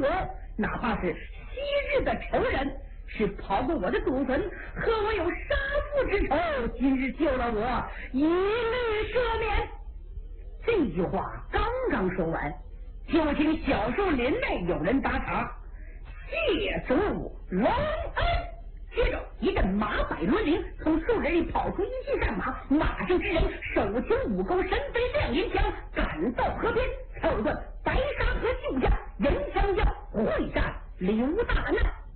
我，哪怕是昔日的仇人，是跑过我的祖坟，和我有杀父之仇，今日救了我，一律赦免。这句话刚刚说完，就听小树林内有人打岔：“谢主隆恩！”接着一阵马摆轮铃，从树林里跑出一骑战马，马上之人手擎五钩，身背亮银枪，赶到河边，凑断白沙河救驾，人相叫会战刘大难。